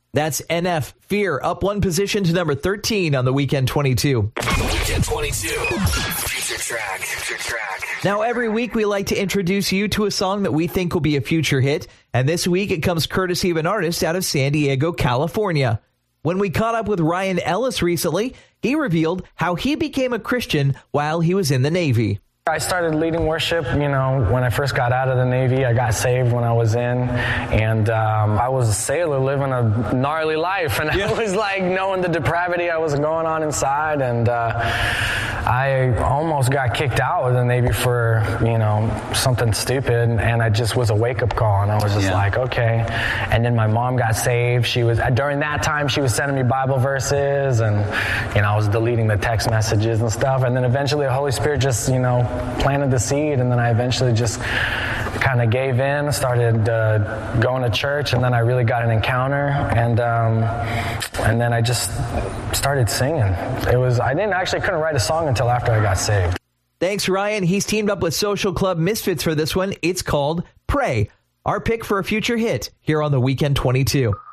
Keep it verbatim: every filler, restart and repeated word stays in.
That's N F, Fear, up one position to number thirteen on the Weekend twenty-two. Weekend twenty-two, Future Track, Future Track. Now, every week we like to introduce you to a song that we think will be a future hit, and this week it comes courtesy of an artist out of San Diego, California. When we caught up with Ryan Ellis recently, he revealed how he became a Christian while he was in the Navy. I started leading worship, you know, when I first got out of the Navy. I got saved when I was in, and um, I was a sailor living a gnarly life, and yeah. I was like knowing the depravity I was going on inside, and uh, I almost got kicked out of the Navy for, you know, something stupid, and it just was a wake-up call, and I was just yeah. like, okay. And then my mom got saved. She was, during that time, she was sending me Bible verses, and, you know, I was deleting the text messages and stuff, and then eventually the Holy Spirit just, you know, planted the seed, and then I eventually just kind of gave in, started uh, going to church, and then I really got an encounter, and um, and then I just started singing. It was I didn't actually couldn't write a song until after I got saved. Thanks, Ryan. He's teamed up with Social Club Misfits for this one. It's called Pray, our pick for a future hit here on the Weekend twenty-two.